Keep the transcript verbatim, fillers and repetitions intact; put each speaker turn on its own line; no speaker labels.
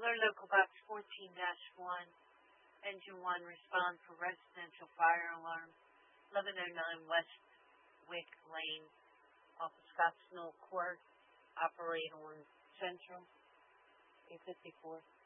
Alert Local Box fourteen dash one, Engine one, respond for residential fire alarm, eleven oh nine West Wick Lane, off of Scotts Mill Court, operate on Central, eight fifty-four.